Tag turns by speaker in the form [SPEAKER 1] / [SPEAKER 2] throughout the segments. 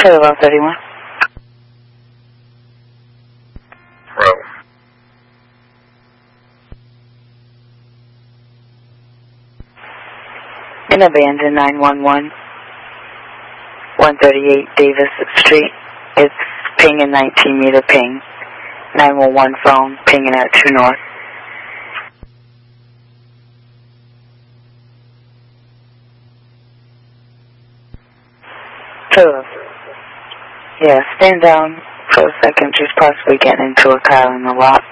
[SPEAKER 1] Taylor 131.
[SPEAKER 2] Row.
[SPEAKER 1] In abandoned 911, 138 Davis Street. It's pinging 19-meter ping. 911 phone pinging at 2 North. Taylor. Yeah, stand down for a second. She's possibly getting into a car in the lot.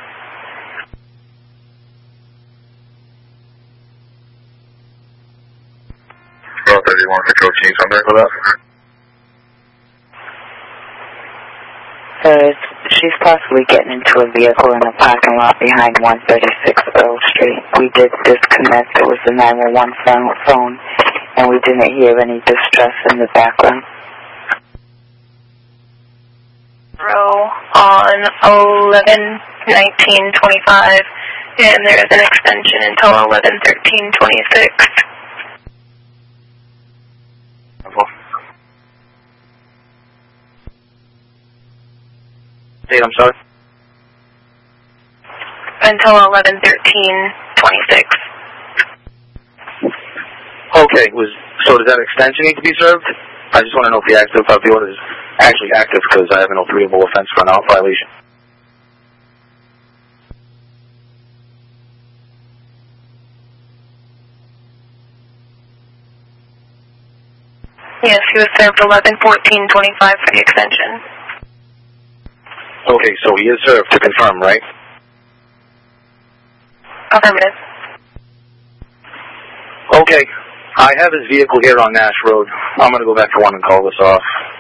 [SPEAKER 2] Row 31 for Coaching. Something for that?
[SPEAKER 1] She's possibly getting into a vehicle in a parking lot behind 136 Earl Street. We did disconnect. It was the 911 phone, and we didn't hear any distress in the background.
[SPEAKER 3] Row on 11-19-25, and there is an extension until 11-13-26.
[SPEAKER 2] Date, I'm sorry?
[SPEAKER 3] Until 11-13-26.
[SPEAKER 2] Okay, so does that extension need to be served? I just want to know if the order is actually active, because I have an 03able offense for an out violation.
[SPEAKER 3] Yes, he was served 11-14-25 for the extension.
[SPEAKER 2] Okay, so he is served, to confirm, right?
[SPEAKER 3] Affirmative.
[SPEAKER 2] Okay, I have his vehicle here on Nash Road. I'm going to go back to one and call this off.